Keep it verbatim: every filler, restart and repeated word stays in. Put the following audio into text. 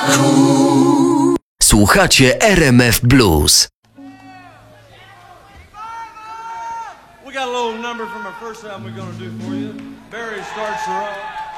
Słuchacie R M F Blues. We got a little number from our first album we're gonna do for you. Barry starts her off.